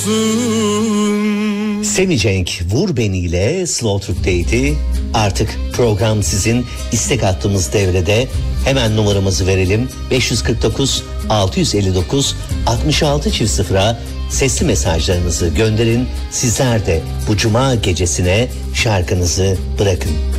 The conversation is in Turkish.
Semi Cenk Vur Beni ile Slow Türk'teydi. Artık program sizin, istek hattımız devrede. Hemen numaramızı verelim. 549 659 66 sesli mesajlarınızı gönderin. Sizler de bu cuma gecesine şarkınızı bırakın.